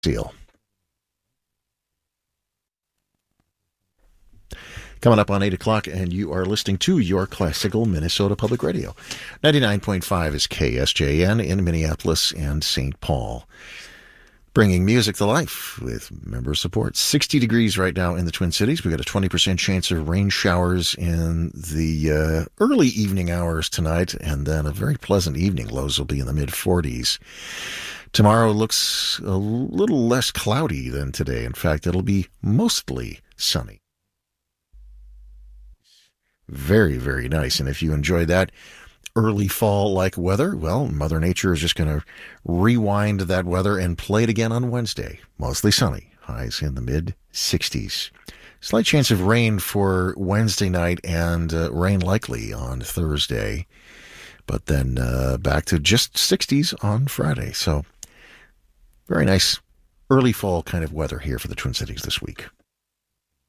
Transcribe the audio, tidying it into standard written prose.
Seal. Coming up on 8 o'clock, and you are listening to your classical Minnesota Public Radio. 99.5 is KSJN in Minneapolis and St. Paul. Bringing music to life with member support. 60 degrees right now in the Twin Cities. We've got a 20% chance of rain showers in the early evening hours tonight, and then a very pleasant evening. Lows will be in the mid-40s. Tomorrow looks a little less cloudy than today. In fact, it'll be mostly sunny. Very, very nice. And if you enjoy that early fall-like weather, well, Mother Nature is just going to rewind that weather and play it again on Wednesday. Mostly sunny. Highs in the mid-60s. Slight chance of rain for Wednesday night and rain likely on Thursday. But then back to just 60s on Friday. So very nice early fall kind of weather here for the Twin Cities this week.